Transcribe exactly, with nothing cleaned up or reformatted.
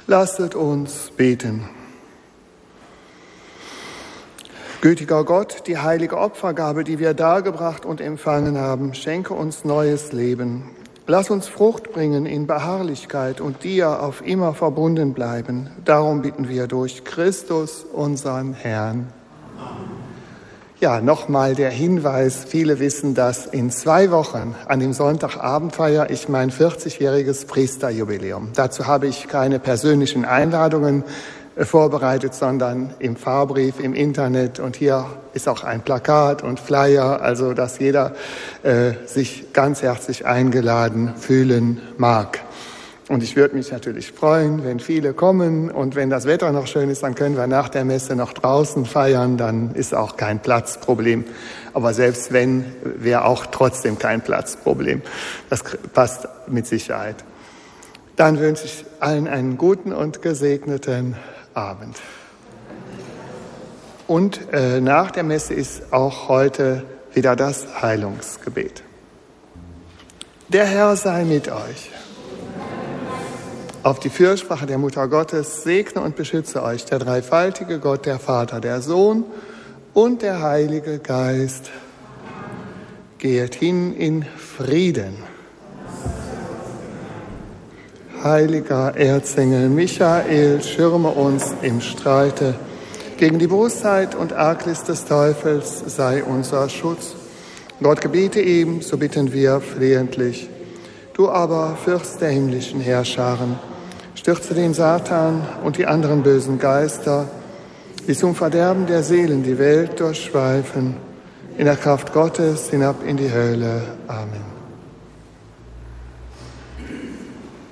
Lasset uns beten. Gütiger Gott, die heilige Opfergabe, die wir dargebracht und empfangen haben, schenke uns neues Leben. Lass uns Frucht bringen in Beharrlichkeit und dir auf immer verbunden bleiben. Darum bitten wir durch Christus, unseren Herrn. Ja, nochmal der Hinweis, viele wissen, dass in zwei Wochen an dem Sonntagabend feiere ich mein vierzigjähriges Priesterjubiläum. Dazu habe ich keine persönlichen Einladungen äh, vorbereitet, sondern im Fahrbrief, im Internet, und hier ist auch ein Plakat und Flyer, also dass jeder äh, sich ganz herzlich eingeladen fühlen mag. Und ich würde mich natürlich freuen, wenn viele kommen, und wenn das Wetter noch schön ist, dann können wir nach der Messe noch draußen feiern, dann ist auch kein Platzproblem. Aber selbst wenn, wäre auch trotzdem kein Platzproblem. Das passt mit Sicherheit. Dann wünsche ich allen einen guten und gesegneten Abend. Und äh, nach der Messe ist auch heute wieder das Heilungsgebet. Der Herr sei mit euch. Auf die Fürsprache der Mutter Gottes segne und beschütze euch der dreifaltige Gott, der Vater, der Sohn und der Heilige Geist. Geht hin in Frieden. Heiliger Erzengel Michael, schirme uns im Streite. Gegen die Bosheit und Arglist des Teufels sei unser Schutz. Gott gebiete ihm, so bitten wir flehentlich. Du aber, Fürst der himmlischen Heerscharen, stürze den Satan und die anderen bösen Geister, die zum Verderben der Seelen die Welt durchschweifen, in der Kraft Gottes hinab in die Hölle. Amen.